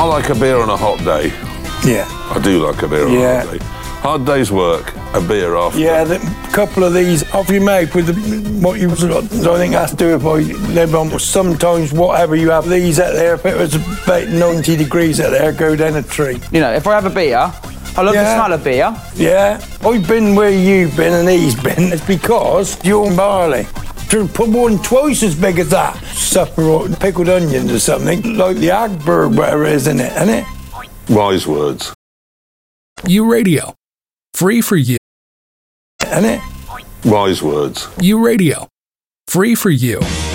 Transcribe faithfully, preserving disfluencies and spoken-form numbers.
I like a beer on a hot day. Yeah. I do like a beer on Yeah. a hot day. Hard day's work, a beer after. Yeah, a couple of these off you make with the, what you. I think that's do if I live on. Sometimes whatever you have these out there, if it was about ninety degrees out there, go down a tree. You know, if I have a beer, I love Yeah. the smell of beer. Yeah, I've been where you've been and he's been. It's because you're barley. To put one twice as big as that. Supper or pickled onions or something, like the Agberg, whatever it is, isn't it? Isn't it? Wise words. U Radio. Free for you. Isn't it? Wise words. U Radio. Free for you.